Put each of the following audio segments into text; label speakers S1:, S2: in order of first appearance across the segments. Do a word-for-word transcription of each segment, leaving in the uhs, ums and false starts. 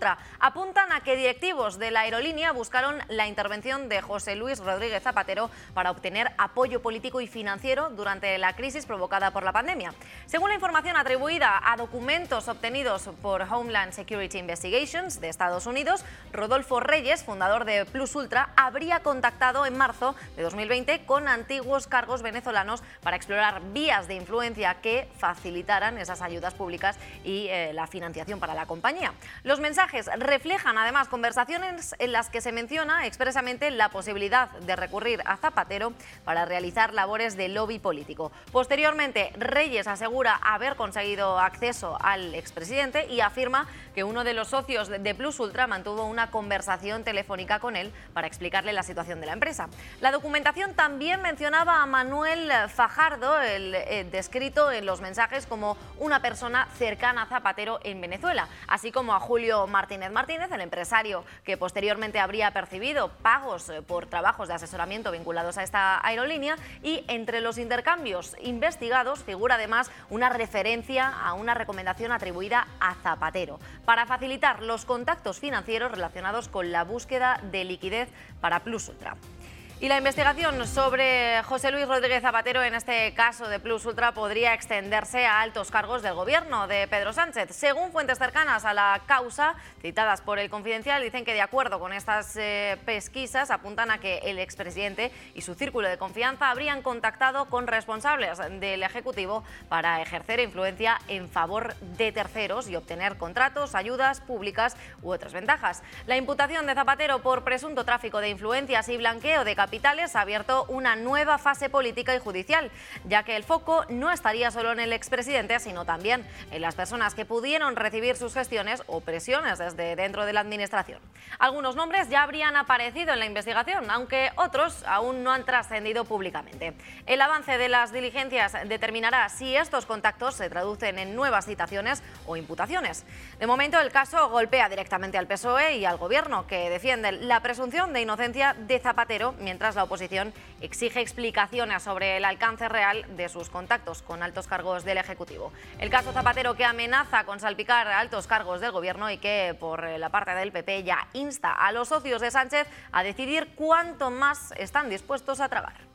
S1: Ultra. Apuntan a que directivos de la aerolínea buscaron la intervención de José Luis Rodríguez Zapatero para obtener apoyo político y financiero durante la crisis provocada por la pandemia. Según la información atribuida a documentos obtenidos por Homeland Security Investigations de Estados Unidos, Rodolfo Reyes, fundador de Plus Ultra, habría contactado en marzo de dos mil veinte con antiguos cargos venezolanos para explorar vías de influencia que facilitaran esas ayudas públicas y eh, la financiación para la compañía. Los mensajes reflejan además conversaciones en las que se menciona expresamente la posibilidad de recurrir a Zapatero para realizar labores de lobby político. Posteriormente, Reyes asegura haber conseguido acceso al expresidente y afirma que uno de los socios de Plus Ultra mantuvo una conversación telefónica con él para explicarle la situación de la empresa. La documentación también mencionaba a Manuel Fajardo, el eh, descrito en los mensajes como una persona cercana a Zapatero en Venezuela, así como a Julio Martínez Martínez, el empresario que posteriormente habría percibido pagos por trabajos de asesoramiento vinculados a esta aerolínea, y entre los intercambios investigados figura además una referencia a una recomendación atribuida a Zapatero para facilitar los contactos financieros relacionados con la búsqueda de liquidez para Plus Ultra. Y la investigación sobre José Luis Rodríguez Zapatero en este caso de Plus Ultra podría extenderse a altos cargos del gobierno de Pedro Sánchez. Según fuentes cercanas a la causa, citadas por El Confidencial, dicen que de acuerdo con estas eh, pesquisas apuntan a que el expresidente y su círculo de confianza habrían contactado con responsables del Ejecutivo para ejercer influencia en favor de terceros y obtener contratos, ayudas públicas u otras ventajas. La imputación de Zapatero por presunto tráfico de influencias y blanqueo de capitales Capitales ha abierto una nueva fase política y judicial, ya que el foco no estaría solo en el expresidente, sino también en las personas que pudieron recibir sus gestiones o presiones desde dentro de la administración. Algunos nombres ya habrían aparecido en la investigación, aunque otros aún no han trascendido públicamente. El avance de las diligencias determinará si estos contactos se traducen en nuevas citaciones o imputaciones. De momento, el caso golpea directamente al P S O E y al Gobierno, que defienden la presunción de inocencia de Zapatero, mientras Mientras la oposición exige explicaciones sobre el alcance real de sus contactos con altos cargos del Ejecutivo. El caso Zapatero, que amenaza con salpicar a altos cargos del Gobierno y que por la parte del P P ya insta a los socios de Sánchez a decidir cuánto más están dispuestos a tragar.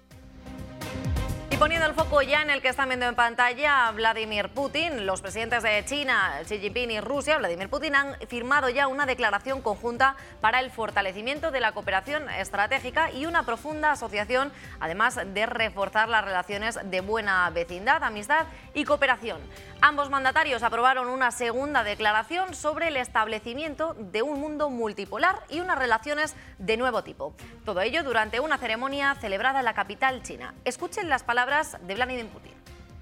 S1: Poniendo el foco ya en el que están viendo en pantalla, Vladimir Putin, los presidentes de China, Xi Jinping y Rusia, Vladimir Putin, han firmado ya una declaración conjunta para el fortalecimiento de la cooperación estratégica y una profunda asociación, además de reforzar las relaciones de buena vecindad, amistad y cooperación. Ambos mandatarios aprobaron una segunda declaración sobre el establecimiento de un mundo multipolar y unas relaciones de nuevo tipo. Todo ello durante una ceremonia celebrada en la capital china. Escuchen las palabras de Vladimir Putin.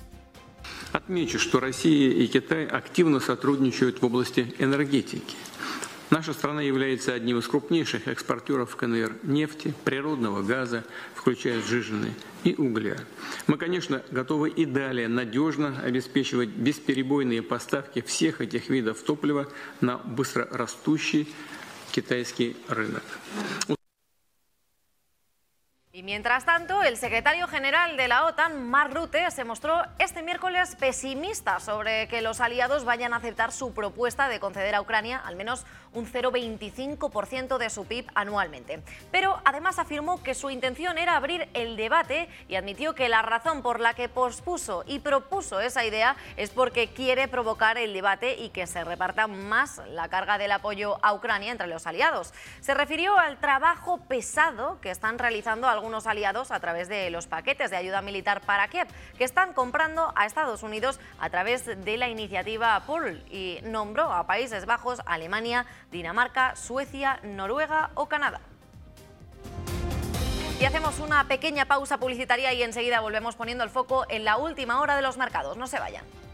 S2: Отмечу, что Россия и Китай активно сотрудничают в области энергетики. Наша страна является одним из крупнейших экспортеров ка эн эр нефти, природного газа, включая сжиженные, и угля. Мы, конечно, готовы и далее надежно обеспечивать бесперебойные поставки всех этих видов топлива на быстрорастущий китайский рынок.
S1: Y mientras tanto, el secretario general de la OTAN, Mark Rutte, se mostró este miércoles pesimista sobre que los aliados vayan a aceptar su propuesta de conceder a Ucrania al menos un cero coma veinticinco por ciento de su P I B anualmente. Pero además afirmó que su intención era abrir el debate y admitió que la razón por la que pospuso y propuso esa idea es porque quiere provocar el debate y que se reparta más la carga del apoyo a Ucrania entre los aliados. Se refirió al trabajo pesado que están realizando algunos Algunos aliados a través de los paquetes de ayuda militar para Kiev que están comprando a Estados Unidos a través de la iniciativa Pearl, y nombró a Países Bajos, Alemania, Dinamarca, Suecia, Noruega o Canadá. Y hacemos una pequeña pausa publicitaria y enseguida volvemos poniendo el foco en la última hora de los mercados. No se vayan.